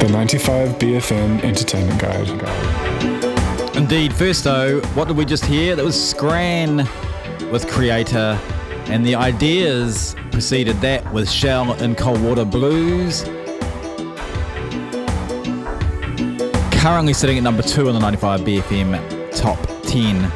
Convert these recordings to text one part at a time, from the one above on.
The 95BFM Entertainment Guide. Indeed. First though, what did we just hear? That was Scran with Creator, and the Ideas preceded that with Shell and Cold Water Blues. Currently sitting at number 2 on the 95BFM Top 10.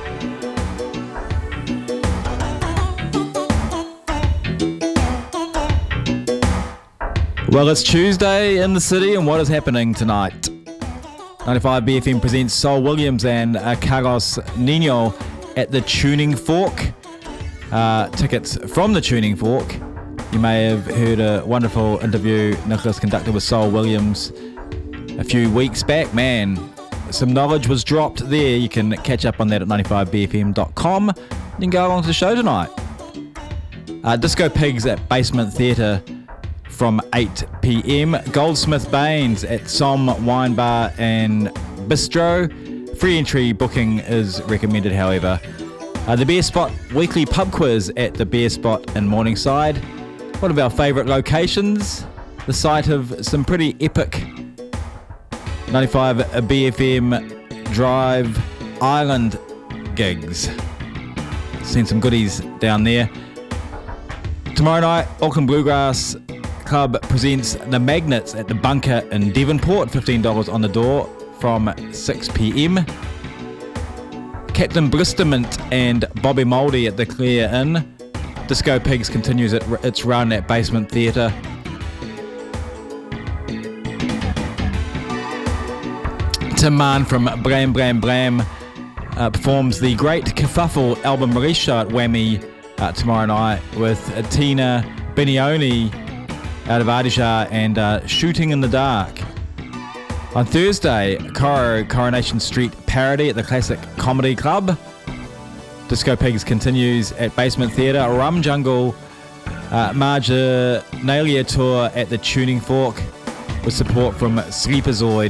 Well, it's Tuesday in the city, and what is happening tonight? 95BFM presents Sol Williams and Carlos Nino at the Tuning Fork. Tickets from the Tuning Fork. You may have heard a wonderful interview Nicholas conducted with Sol Williams a few weeks back. Man, some knowledge was dropped there. You can catch up on that at 95bfm.com. You can go along to the show tonight. Disco Pigs at Basement Theatre from 8 p.m. Goldsmith Baines at Somme Wine Bar and Bistro. Free entry booking is recommended, however. The Beer Spot weekly pub quiz at the Beer Spot in Morningside. One of our favourite locations, the site of some pretty epic 95 BFM Drive Island gigs. Seen some goodies down there. Tomorrow night, Auckland Bluegrass Club presents The Magnets at the Bunker in Devonport, $15 on the door from 6 p.m. Captain Blistermint and Bobby Mouldy at the Clare Inn. Disco Pigs continues its run at Basement Theatre. Tim Mann from Blam Blam Blam performs the Great Kerfuffle album release show at Whammy tomorrow night with Tina Benioni out of Ardisha and Shooting in the Dark. On Thursday, Coronation Street Parody at the Classic Comedy Club. Disco Pigs continues at Basement Theatre. Rum Jungle Marginalia Tour at the Tuning Fork with support from Sleepazoid.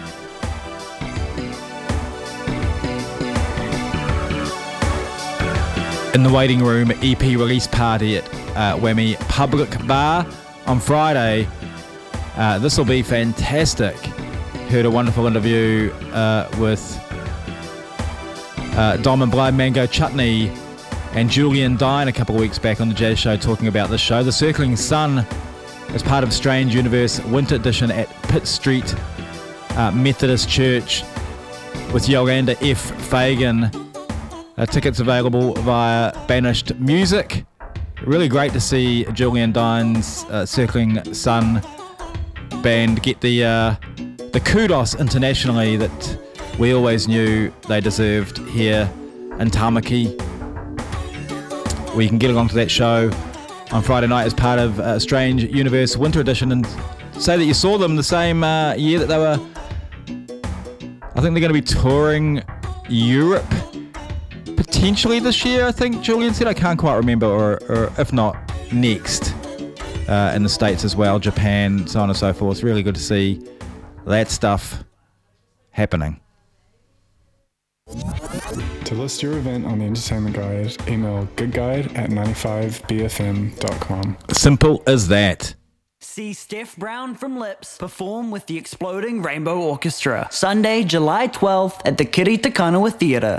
In the Waiting Room, EP release party at Whammy Public Bar on Friday. This will be fantastic. Heard a wonderful interview with Dom and Blind Mango Chutney and Julian Dine a couple of weeks back on the Jazz Show talking about this show. The Circling Sun is part of Strange Universe Winter Edition at Pitt Street Methodist Church with Yolanda F. Fagan. Tickets available via Banished Music. Really great to see Julian Dine's Circling Sun band get the kudos internationally that we always knew they deserved here in Tamaki. Well, you can get along to that show on Friday night as part of Strange Universe Winter Edition and say that you saw them the same year that they were. I think they're going to be touring Europe potentially this year, I think Julian said. I can't quite remember, or if not, next in the States as well, Japan, so on and so forth. It's really good to see that stuff happening. To list your event on the Entertainment Guide, email goodguide@95bfm.com. Simple as that. See Steph Brown from Lips perform with the Exploding Rainbow Orchestra, Sunday, July 12th at the Kiri Te Kanawa Theatre.